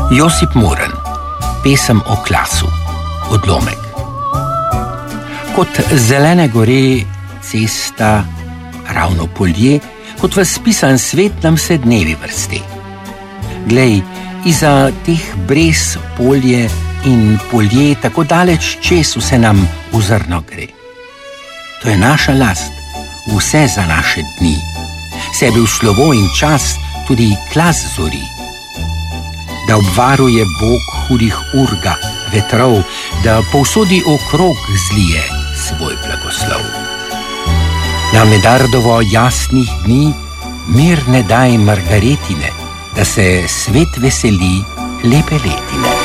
Josip Moran, pesem o klasu, odlomek. Kot zelene gore, cesta, ravno polje, kot v spisan svet nam se dnevi vrsti. Glej, iza teh brez polje in polje tako daleč čez vse nam v zrno gre. To je naša last, vse za naše dni. Sebe v slovo in čas tudi klas zori. Da obvaruje Bog hudih urga, vetrov, da povsodi okrog zlije svoj blagoslov. Na Medardovo jasnih dni mir ne daj margaretine, da se svet veseli lepe letine.